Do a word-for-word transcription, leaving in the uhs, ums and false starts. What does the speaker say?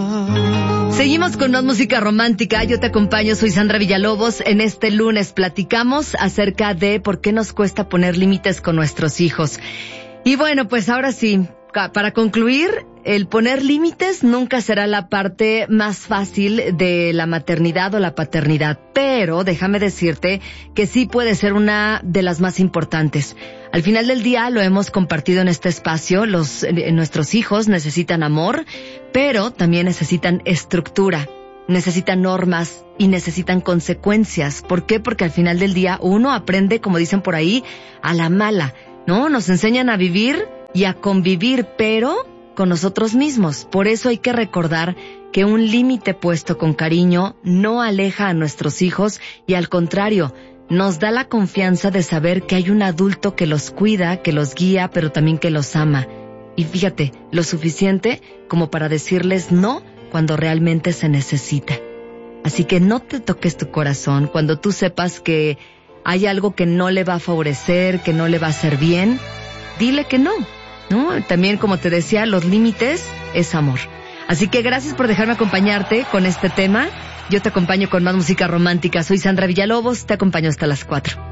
Seguimos con más música romántica. Yo te acompaño, soy Sandra Villalobos. En este lunes platicamos acerca de por qué nos cuesta poner límites con nuestros hijos. Y bueno, pues ahora sí, para concluir, el poner límites nunca será la parte más fácil de la maternidad o la paternidad, pero déjame decirte que sí puede ser una de las más importantes. Al final del día, lo hemos compartido en este espacio, los, eh, nuestros hijos necesitan amor, pero también necesitan estructura, necesitan normas y necesitan consecuencias. ¿Por qué? Porque al final del día uno aprende, como dicen por ahí, a la mala, ¿no? Nos enseñan a vivir y a convivir, pero con nosotros mismos. Por eso hay que recordar que un límite puesto con cariño no aleja a nuestros hijos y al contrario, nos da la confianza de saber que hay un adulto que los cuida, que los guía, pero también que los ama. Y fíjate, lo suficiente como para decirles no cuando realmente se necesita. Así que no te toques tu corazón cuando tú sepas que hay algo que no le va a favorecer, que no le va a hacer bien. Dile que no, ¿no? También, como te decía, los límites es amor. Así que gracias por dejarme acompañarte con este tema. Yo te acompaño con más música romántica. Soy Sandra Villalobos, te acompaño hasta las cuatro.